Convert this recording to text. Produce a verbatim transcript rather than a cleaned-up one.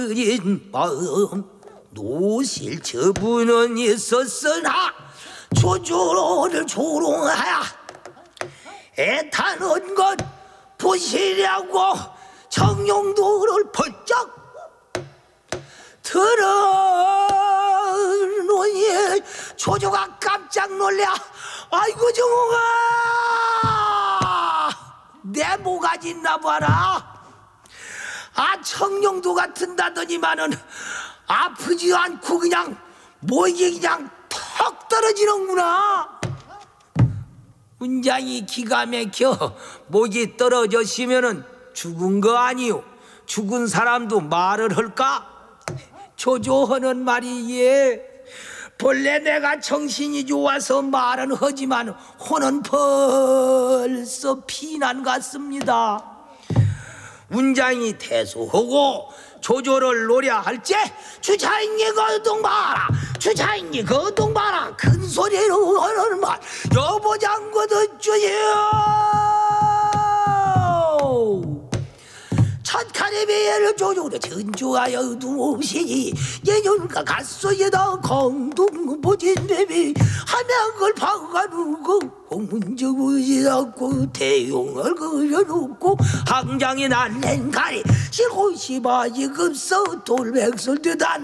인 마음 노실 처분은 있었으나 조조를 조롱하야 애타는 것 보시려고 청룡도를 번쩍 들어놓니 조조가 깜짝 놀래. 아이고 정우가 내 모가지 있나 봐라. 아 청룡도 같은다더니만은 아프지 않고 그냥 목이 그냥 턱 떨어지는구나. 운장이 기가 막혀 목이 떨어졌으면은 죽은 거 아니요. 죽은 사람도 말을 할까? 조조하는 말이 예. 본래 내가 정신이 좋아서 말은 하지만 혼은 벌써 피난 같습니다. 운장이 대소하고 조조를 노려할 때 주차인이 거동 봐라 주차인이 거동 봐라 큰 소리로 하는 말 여보장고 듣주요. 첫칼에 비해를 조조로 전주하여 두시니 예년과 갓소에다 공동보진대비 함양을 박아누고 공문적이라고 대용을 그려놓고 항장이 날랜 가리 실고시바지 급서 돌백설 듯한